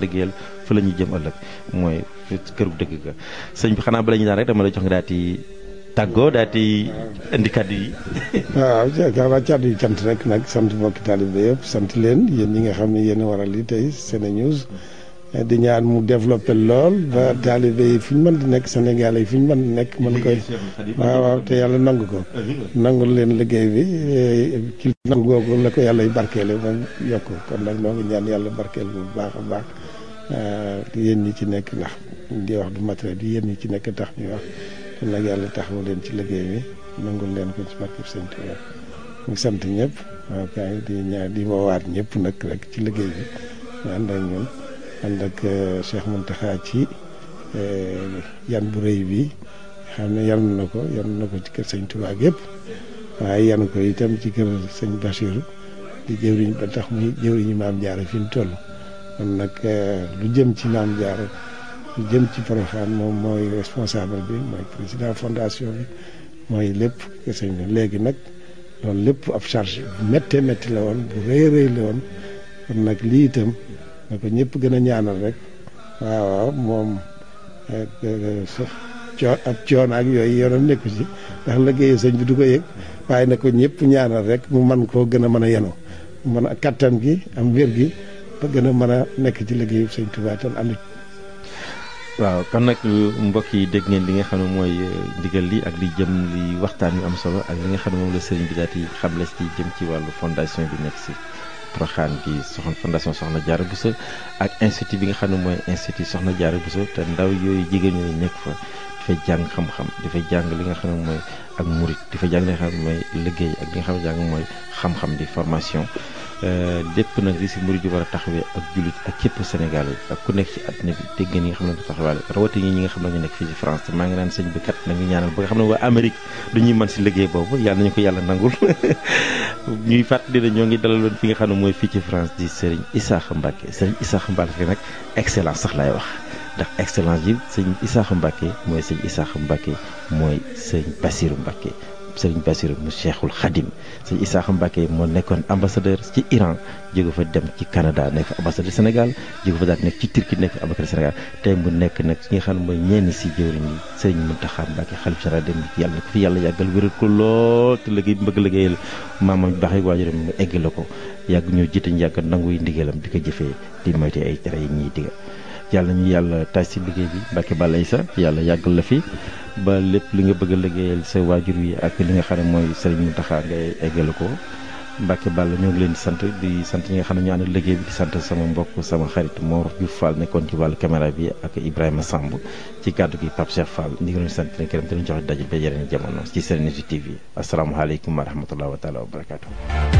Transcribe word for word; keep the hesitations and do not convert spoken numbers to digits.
liggéeyal fa la ñuy jëm ëllëg mooy këru dëgg ga sëñ bi xanaa bala ñu daan rek dama lay jox nga daal di tàggoo daal di indi kàddu yi. waaw waaw kàddu yi cant rek nag sant mbokki taalibe yëpp sant leen yéen ñi nga xam ne yéen a waral li tey SeneNews di ñaan mu développé lool ba taalibe yi fi ñu mën di nekk Sénégal yi fi ñu mën di nekk mën koy waaw waaw te yàlla nangu ko nangul leen liggéey bi ci nangu googu la ko yàlla barkeele ba yokk kon nag noo ngi ñaan yàlla barkeel bu baax a baax yéen ñi ci nekk ndax di wax du matériel bi yéen ñi ci nekk tax ñuy wax kon nag yàlla taxawu leen ci liggéey bi nangul leen ko ci barkeb Sëñ Tuubaa mu sant ñëpp waaw kay di ñaan di woowaat ñëpp nag rek ci liggéey bi ñu ànd ak ñun ànd ak Cheikh Mountakha ci yan bu rëy bi xam ne yan na ko yan na ko ci kër Sëñ Tuubaa yëpp waaye yan ko itam ci kër Sëñ Bassirou di jëwriñ ba tax muy jëwriñu Maam Jaara fi mu toll kon nag lu jëm ci Maam Jaara lu jëm ci Porokhane moom mooy responsable bi mooy président fondation bi mooy lépp kër sëñ bi léegi nag loolu lépp ab charge bu méttee métti la woon bu rëy rëy la woon kon nag lii itam na ko ñëpp gën a ñaanal rek waaw waaw moom coo ab coono ak yooyu yoonam nekku ci ndax liggéeyu sëñ bi du ko yëg waaye na ko ñëpp ñaanal rek mu mën koo gën a mën a yenu mën a kattan gi am wér gi ba gën a mën a nekk ci liggéeyu sëñ Tuubaa tam ànd. waaw kon nag mbokk yi dégg ngeen li nga xam ne mooy ndigal li ak li jëm li waxtaan yu am solo ak li nga xam ne moom la sëriñ bi daal di xamle ci jëm ci wàllu fondation bi nekk ci Porokhane bi soxna fondation Soxna Diarra Bousso ak institut bi nga xam ne mooy institut Soxna Diarra Bousso te ndaw yooyu jigéen ñooyu nekk fa dafay jàng xam-xam dafay jàng li nga xam ne mooy ak murit dafay jàng li nga xam ne mooy liggéey ak li nga xam ne jàng mooy xam-xam di formation lépp nag li si murit di war a taxawee ak jullit ak képp Sénégal yi ak ku nekk ci àddina bi dégg ngeen ñi nga xam ne du taxawaale rawatina ñi nga xam ne ñu nekk fii ci France te maa ngi naan sëñ bi kat nañu ñaanal ba nga xam ne waa Amérique du ñuy mën si liggéey boobu yàlla nañu ko yàlla nangul ñuy fàttali ne ñoo ngi dalaloon fi nga xam ne mooy fii ci France di Serigne Issakha Mbacké Serigne Issakha Mbacké nag excellence sax laay wax ndax excellence yi sëñ Issakha Mbacké mooy sëñ Issakha Mbacké mooy sëñ Bassirou Mbacké sëriñ Bassirou mu Cheikhul Khadim sëñ Issakha Mbacké moo nekkoon ambassadeur ci Iran jóge fa dem ci Canada nekk ambassadeur Sénégal jóge fa daal nekk ci Turquie nekk ambassadeur Sénégal tey mu nekk nag ki nga xam ne mooy ñenn si jëwriñ yi sëriñ Mountakha Mbacké xalif général dem yàlla na ko fi yàlla yàggal wéral ko lool te liggéey bi bëgg liggéeyal maamam baax yi waajuram mu egg la ko yàgg ñoo jiite ñu yàgg nanguy ndigalam di ko jëfee di moyte ay tere yi ñuy diga yàlla ñu yàlla taaj si liggéey bi Mbacké Balla Issa yàlla yàggal la fi ba lépp li nga bëgg a liggéeyal sa waajur yi ak li nga xam ne mooy Serigne Mountakha ngay eggale ko Mbacké Balla ñoo ngi leen di sant di sant ñi nga xam ne ñu ànd liggéey bi di sant sama mbokk sama xarit Mor Diouf Fall nekkoon ci wàllu caméra bi ak Ibrahima Samb ci kàddu gi Pape Cheikh Fall ñu ngi leen di sant leen këram te ñu jox daje ba yeneen jamono ci SeneNews T V asalaamaaleykum wa rahmatulah wa taala wa barakaatu.